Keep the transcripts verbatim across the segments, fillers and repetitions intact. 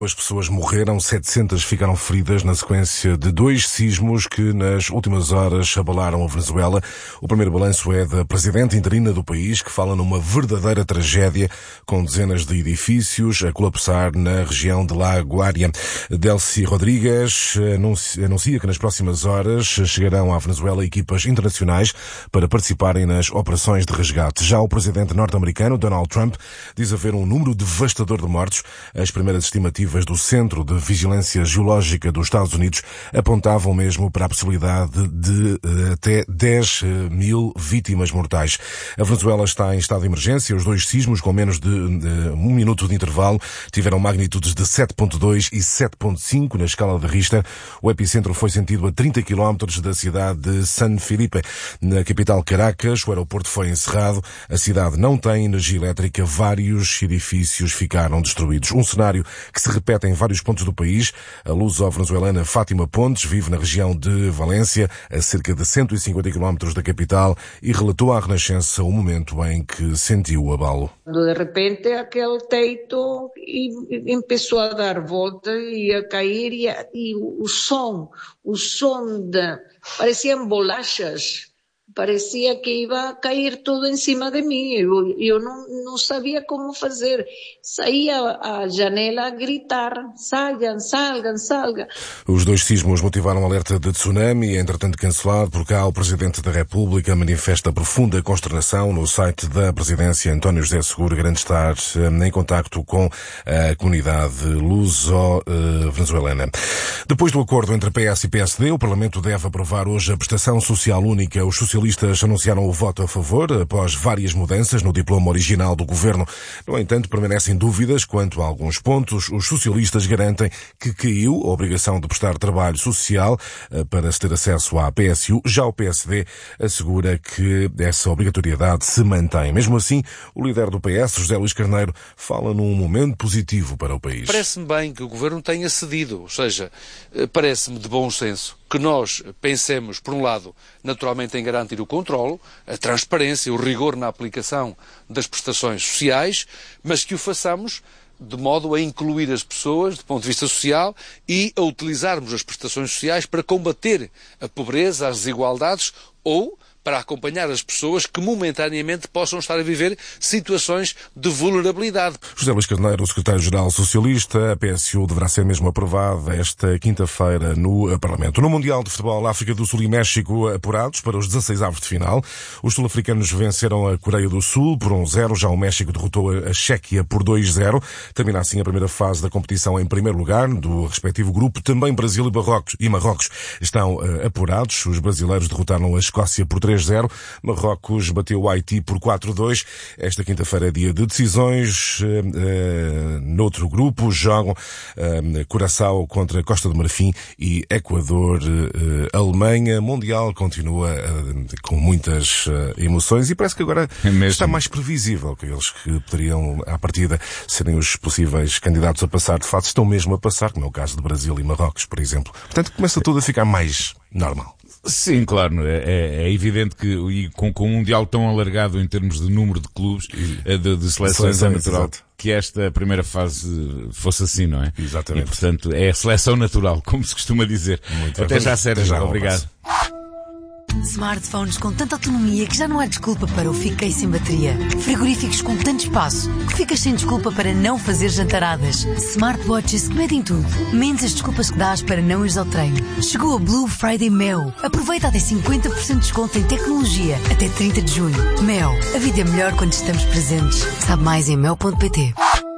As pessoas morreram, setecentas ficaram feridas na sequência de dois sismos que nas últimas horas abalaram a Venezuela. O primeiro balanço é da presidente interina do país, que fala numa verdadeira tragédia, com dezenas de edifícios a colapsar na região de La Guaira. Delcy Rodrigues anuncia que nas próximas horas chegarão à Venezuela equipas internacionais para participarem nas operações de resgate. Já o presidente norte-americano, Donald Trump, diz haver um número devastador de mortos. As primeiras estimativas do Centro de Vigilância Geológica dos Estados Unidos apontavam mesmo para a possibilidade de uh, até dez mil vítimas mortais. A Venezuela está em estado de emergência. Os dois sismos, com menos de uh, um minuto de intervalo, tiveram magnitudes de sete ponto dois e sete ponto cinco na escala de Richter. O epicentro foi sentido a trinta quilómetros da cidade de San Felipe. Na capital Caracas, o aeroporto foi encerrado. A cidade não tem energia elétrica. Vários edifícios ficaram destruídos. Um cenário que se repete em vários pontos do país. A luso-venezuelana Fátima Pontes vive na região de Valência, a cerca de cento e cinquenta quilómetros da capital, e relatou à Renascença o momento em que sentiu o abalo. De repente aquele teito começou a dar volta e a cair, e, e o som, o som de, pareciam bolachas. Parecia que ia a cair tudo em cima de mim. Eu, eu não, não sabia como fazer. Saía à janela a gritar: saiam, salgam, salgam. Os dois sismos motivaram um alerta de tsunami, entretanto cancelado. Por cá, o Presidente da República manifesta profunda consternação. No site da Presidência, António José Seguro garante estar em contacto com a comunidade luso-venezuelana. Depois do acordo entre P S e P S D, o Parlamento deve aprovar hoje a prestação social única. Os socialistas Os socialistas anunciaram o voto a favor após várias mudanças no diploma original do governo. No entanto, permanecem dúvidas quanto a alguns pontos. Os socialistas garantem que caiu a obrigação de prestar trabalho social para se ter acesso à P S U. Já o P S D assegura que essa obrigatoriedade se mantém. Mesmo assim, o líder do P S, José Luís Carneiro, fala num momento positivo para o país. Parece-me bem que o governo tenha cedido, ou seja, parece-me de bom senso que nós pensemos, por um lado, naturalmente em garantir o controlo, a transparência, o rigor na aplicação das prestações sociais, mas que o façamos de modo a incluir as pessoas do ponto de vista social e a utilizarmos as prestações sociais para combater a pobreza, as desigualdades ou para acompanhar as pessoas que momentaneamente possam estar a viver situações de vulnerabilidade. José Luís Carneiro, o secretário-geral socialista, a P S U deverá ser mesmo aprovada esta quinta-feira no Parlamento. No Mundial de Futebol, África do Sul e México apurados para os dezasseis avos de final. Os sul-africanos venceram a Coreia do Sul por um zero, já o México derrotou a Chequia por dois zero. Termina assim a primeira fase da competição em primeiro lugar do respectivo grupo. Também Brasil e Marrocos, e Marrocos estão uh, apurados. Os brasileiros derrotaram a Escócia por três zero. Marrocos bateu o Haiti por quatro dois. Esta quinta-feira é dia de decisões. Uh, uh, noutro grupo jogam uh, Curaçao contra Costa do Marfim e Equador, uh, Alemanha. Mundial continua uh, com muitas uh, emoções e parece que agora é está mais previsível que aqueles que poderiam, à partida, serem os possíveis candidatos a passar de fase, estão mesmo a passar, como é o caso de Brasil e Marrocos, por exemplo. Portanto, começa tudo a ficar mais normal. Sim, claro, é, é evidente que e com, com um Mundial tão alargado em termos de número de clubes, de, de seleções, é natural exato. Que esta primeira fase fosse assim, não é? Exatamente. E, portanto, é a seleção natural, como se costuma dizer. Muito Até bem. Já, Sérgio. Já, obrigado. Smartphones com tanta autonomia que já não há desculpa para o fiquei sem bateria. Frigoríficos com tanto espaço que ficas sem desculpa para não fazer jantaradas. Smartwatches que medem tudo, menos as desculpas que dás para não ires ao treino. Chegou a Blue Friday Mel. Aproveita até cinquenta por cento de desconto em tecnologia até trinta de junho. Mel. A vida é melhor quando estamos presentes. Sabe mais em mel ponto pt.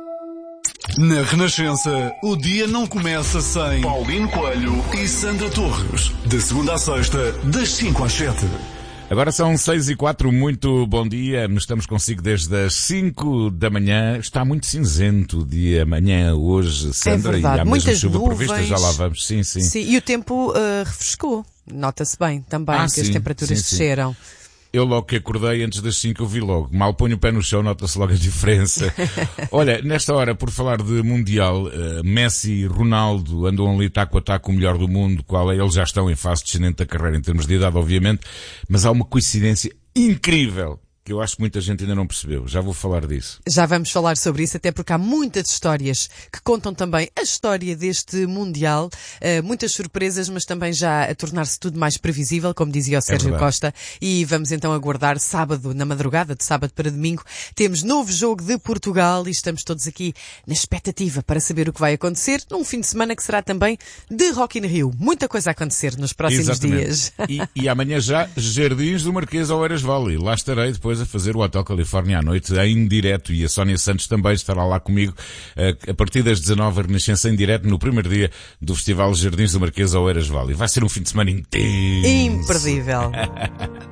Na Renascença, o dia não começa sem Paulino Coelho e Sandra Torres. De segunda à sexta, das cinco às sete. Agora são seis e quatro, muito bom dia. Estamos consigo desde as cinco da manhã. Está muito cinzento o dia amanhã, hoje, Sandra. É verdade. E há muitas mesmo chuva nuvens. prevista, já lá vamos. Sim, sim. Sim, e o tempo uh, refrescou. Nota-se bem também ah, que sim, as temperaturas sim, sim. desceram. Eu logo que acordei, antes das cinco, eu vi logo. Mal ponho o pé no chão, nota-se logo a diferença. Olha, nesta hora, por falar de Mundial, uh, Messi e Ronaldo andam ali taco a taco o melhor do mundo, qual é? Eles já estão em fase descendente da carreira, em termos de idade, obviamente, mas há uma coincidência incrível que eu acho que muita gente ainda não percebeu. Já vou falar disso. Já vamos falar sobre isso, até porque há muitas histórias que contam também a história deste Mundial. Uh, muitas surpresas, mas também já a tornar-se tudo mais previsível, como dizia o Sérgio É Costa. E vamos então aguardar sábado, na madrugada, de sábado para domingo. Temos novo jogo de Portugal e estamos todos aqui na expectativa para saber o que vai acontecer num fim de semana que será também de Rock in Rio. Muita coisa a acontecer nos próximos Exatamente. dias. E, e amanhã já, Jardins do Marquês ao Eiras Valley. Lá estarei depois a fazer o Hotel Califórnia à noite em direto, e a Sónia Santos também estará lá comigo a partir das dezanove, a Renascença em direto no primeiro dia do Festival Jardins do Marquês ao Eiras Valley. Vai ser um fim de semana intenso. Imperdível.